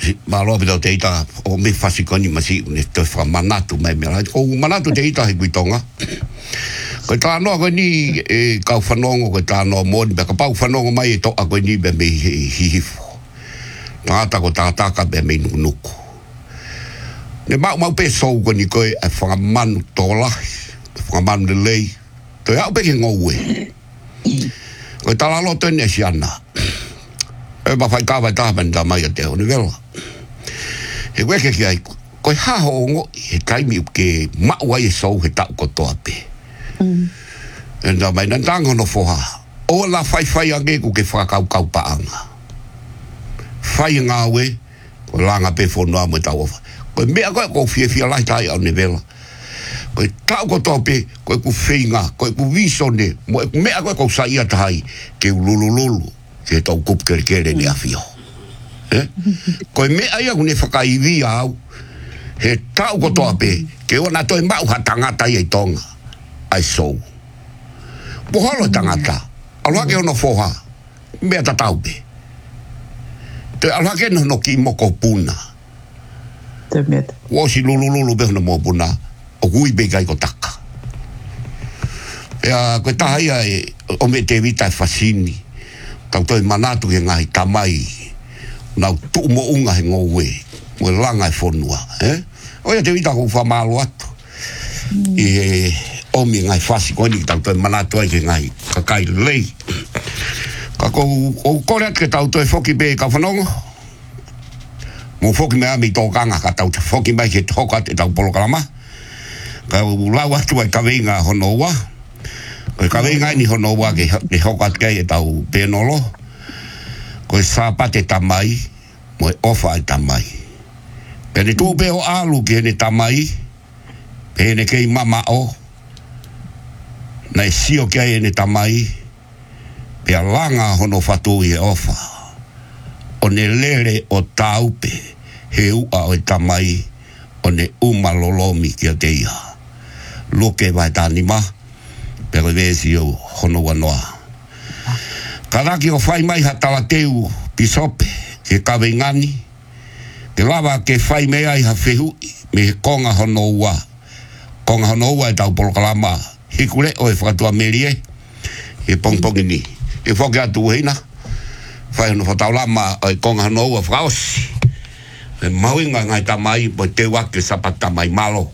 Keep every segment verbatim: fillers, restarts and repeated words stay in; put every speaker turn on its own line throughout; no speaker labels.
malo pito te ita o me fasikoni masi ne te fra manatu mai me o manatu te ita he kuitonga ko ta no ko ni e ka fanongo ko ta no mo be ka pa fanongo mai to a ko ni be me hi hi ta ta ko ta ta ka be me nuku ne ma ma pe so ko ni ko e fra man to la fra man de lei to ya be ngo we ko ta la lo te ne siana e ba fai ka ba ta ben da mai te o ni velo e we ke ai ko ha ho ngo e kai mi ke ma wa e so he ta ko to ape mm en da mai nan tang no fo ha o la fai fai age ku ke fa ka ka pa anga fai nga we ko la nga pe fo no mo ta o ko me ko ko fie fie la ta o ni velo ko ta ko to ape ko ku feinga ko ku visone mo me ko ko sa ia tai ke lulululu ke tau kup kere kere ni afio eh ko me ai ku ne fakaivi au he tau ko tope ke ona to mbau hatangata i tonga ai so po holo tangata alwa ke ono foha me ta taupe te alwa ke no no ki moko puna
te met
wo si lulululu be no mo puna o kui be kai ko taka ya ko ta ai o me te vita fascini tau toi manatu he ngai tamai na tu mo unga he ngowe mo langa e fonua eh o ia te vita ko fa malo atu e o mi ngai fasi ko ni tau toi manatu ai ke ngai ka kai lei ka ko o kore ke tau toi foki be ka fanongo mo foki me ami to kanga ka tau foki mai ke toka te tau polo kalama ka ulawa tu ai ka venga honoa ko ka venga ni honoa ke ke hokat ke tau penolo ko sapate tamai mo ofa tamai pene tu pe o alu ke ne tamai pene ke mama o na sio ke ne tamai pe langa hono fatu e ofa o ne lere o taupe he u a o tamai o ne uma lolomi ke te ia lo ke vai tanima pero vesio hono wanoa kadaki o fai mai hatala teu pisope ke kavengani ke lava ke fai mai ai ha fehu me konga hono wa konga hono wa tau polo kalama hikule o e fatua merie e pongpongini e foka tu hina fai no fatau lama o konga hono wa fraus e mauinga ngai tamai po te wa ke sapata mai malo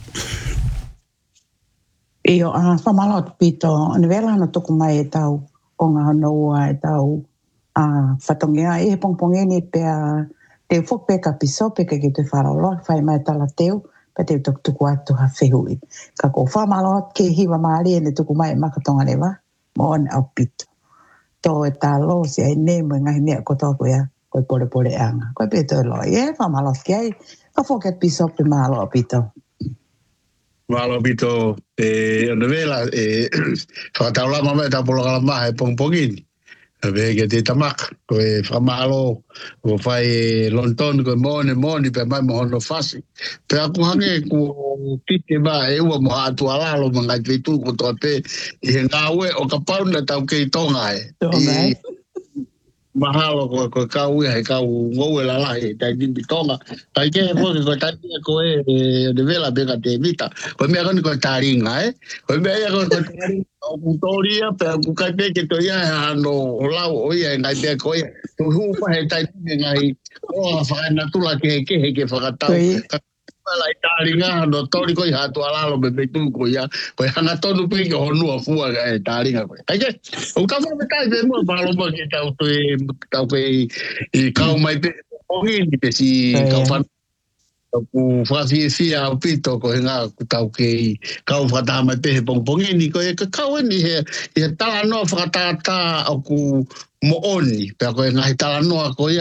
io a fa malo pito ne vela no toku mai e tau konga hanoa e tau a fatongea e pongpongeni pe a te fok pe ka pisope ke te farolo fai mai tala teu pe te tok tuku atu ha fehui ka ko fa malo ke hiwa mari ne tuku mai makatonga leva mo on au pito to e talo si ai ne mo ngai ne ko to ko ya ko pole pole anga ko pe to lo e fa malo ke ai ka fok ke pisope malo pito
malo pito e ona vela e fa taula mama ta polo kala ma e pongpongini ave ke te tamak ko e fa malo ko fai lonton ko mone mone pe mai mo no fasi pe aku hange ku tite ba e wa mo atu ala lo manga tu ko to pe e ngawe o ka pauna tau ke tonga e mahalo ko ko kau e kau ngoe la la e tai di tonga tai ke ko ko tai ko e de vela be ka te vita ko me kan ko taringa e ko me ya ko taringa o toria pe ku ka te ke to ya no la o ya ngai te ko ya to hu pa he tai di ngai o fa na tu la ke ke ke fa ka la taringa no tori ko ya to ala lo be tu ko ya ko ya na to no pe ko no fu a taringa ko ai ke o ka fa me tai be mo ba lo mo ke ta to e ta pe e ka mai pe o ni pe si ka fa ku fa fi fi a pito ko nga ku ta ke ka fa ta mai pe pong pong ni ko ka ka ni he e ta no fa ta ta ku mo oni pe ko nga ta no ko